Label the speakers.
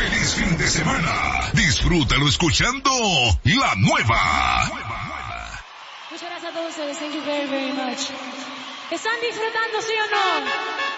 Speaker 1: ¡Feliz fin de semana! Disfrútalo escuchando La Nueva.
Speaker 2: Muchas gracias a todos ustedes. Thank you very, very much. ¿Están disfrutando, sí o no?